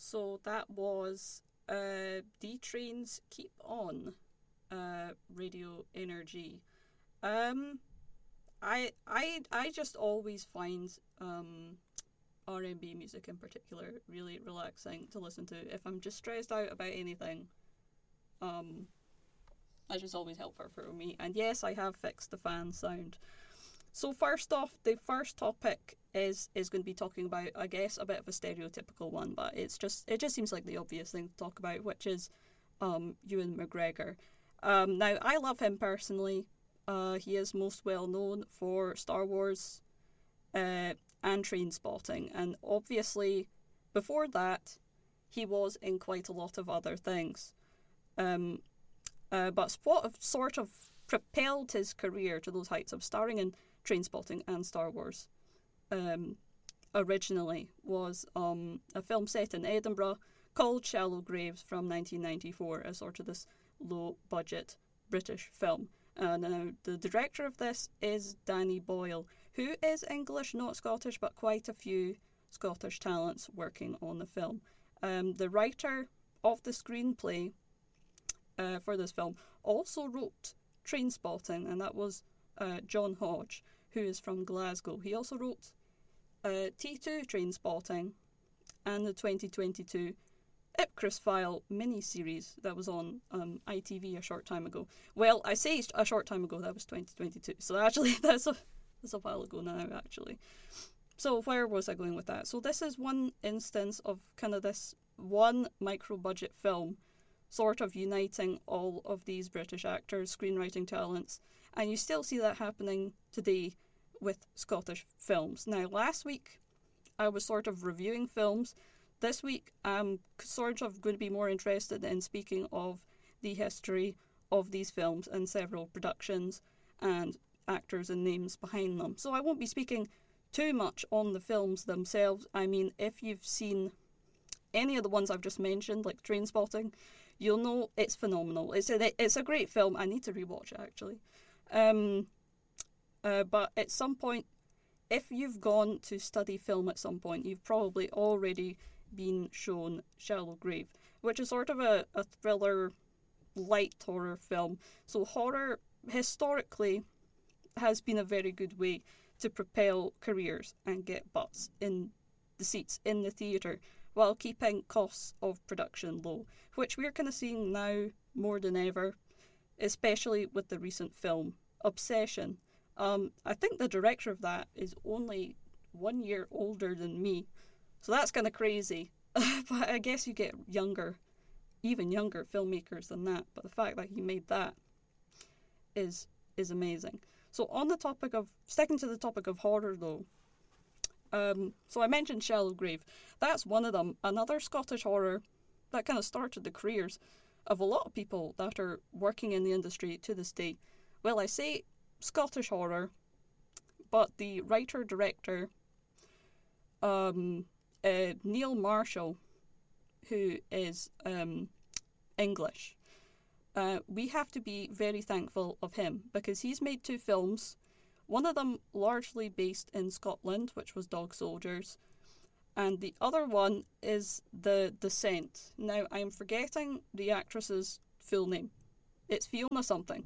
So that was D-Train's Keep On, Radio Energy. I just always find R&B music in particular really relaxing to listen to. If I'm just stressed out about anything, that's just always helpful for me. And yes, I have fixed the fan sound. So first off, the first topic is going to be talking about, I guess, a bit of a stereotypical one, but it just seems like the obvious thing to talk about, which is Ewan McGregor. Now, I love him personally. He is most well known for Star Wars and Trainspotting, and obviously before that he was in quite a lot of other things. But what sort of propelled his career to those heights of starring in Trainspotting and Star Wars originally was a film set in Edinburgh called Shallow Graves from 1994, as sort of this low-budget British film. Now, the director of this is Danny Boyle, who is English, not Scottish, but quite a few Scottish talents working on the film. The writer of the screenplay for this film also wrote Trainspotting, and that was John Hodge, who is from Glasgow. He also wrote T2 Trainspotting and the 2022 Ipcris File mini-series that was on ITV a short time ago. Well, I say a short time ago, that was 2022, so actually that's a while ago now, actually. So where was I going with that? So this is one instance of kind of this one micro-budget film sort of uniting all of these British actors, screenwriting talents, and you still see that happening today with Scottish films. Now, last week I was sort of reviewing films. This week I'm sort of going to be more interested in speaking of the history of these films and several productions and actors and names behind them. So I won't be speaking too much on the films themselves. I mean, if you've seen any of the ones I've just mentioned, like Trainspotting, you'll know it's phenomenal. It's a great film. I need to rewatch it, actually. But at some point, if you've gone to study film at some point, you've probably already been shown Shallow Grave, which is sort of a thriller, light horror film. So horror, historically, has been a very good way to propel careers and get butts in the seats in the theatre while keeping costs of production low, which we're kind of seeing now more than ever, especially with the recent film Obsession. I think the director of that is only 1 year older than me, so that's kind of crazy. But I guess you get even younger filmmakers than that, but the fact that he made that is amazing. So sticking to the topic of horror though, so I mentioned Shallow Grave. That's one of them. Another Scottish horror that kind of started the careers of a lot of people that are working in the industry to this day. Well, I say Scottish horror, but the writer-director, Neil Marshall, who is English, we have to be very thankful of him because he's made 2 films, one of them largely based in Scotland, which was Dog Soldiers, and the other one is The Descent. Now, I'm forgetting the actress's full name. It's Fiona something.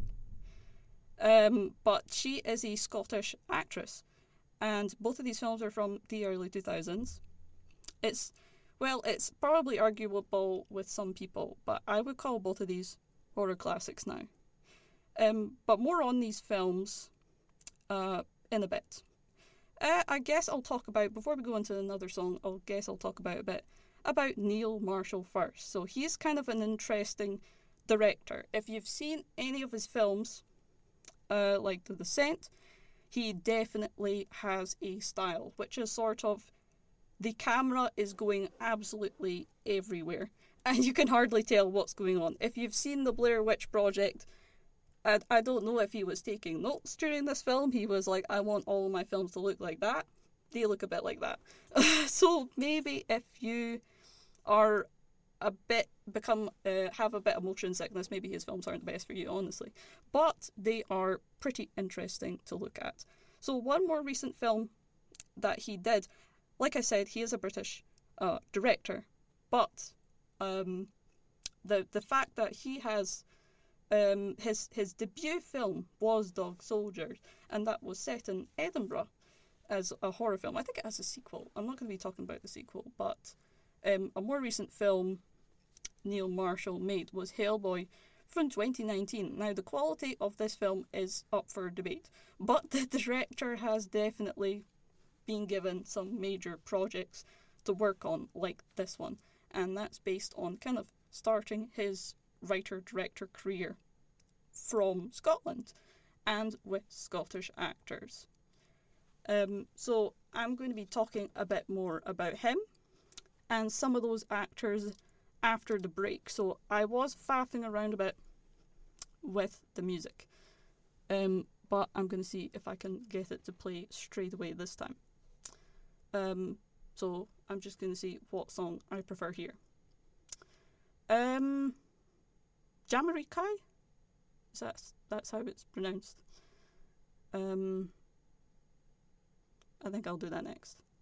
But she is a Scottish actress, and both of these films are from the early 2000s. It's probably arguable with some people, but I would call both of these horror classics now. But more on these films in a bit. I guess I'll talk about, before we go into another song, I'll talk about a bit about Neil Marshall first. So he's kind of an interesting director. If you've seen any of his films, like The Descent, he definitely has a style, which is sort of, the camera is going absolutely everywhere, and you can hardly tell what's going on. If you've seen the Blair Witch Project, I don't know if he was taking notes during this film. He was like, I want all of my films to look like that. They look a bit like that. So maybe if you are have a bit of motion sickness, maybe his films aren't the best for you, honestly. But they are pretty interesting to look at. So one more recent film that he did, like I said, he is a British director, But the fact that he has his debut film was Dog Soldiers, and that was set in Edinburgh as a horror film. I think it has a sequel. I'm not going to be talking about the sequel, but a more recent film Neil Marshall made was Hellboy from 2019. Now, the quality of this film is up for debate, but the director has definitely been given some major projects to work on, like this one, and that's based on kind of starting his writer-director career from Scotland and with Scottish actors. So I'm going to be talking a bit more about him and some of those actors after the break. So I was faffing around a bit with the music, but I'm going to see if I can get it to play straight away this time. So I'm just going to see what song I prefer here. Jamaica? That's how it's pronounced. I think I'll do that next.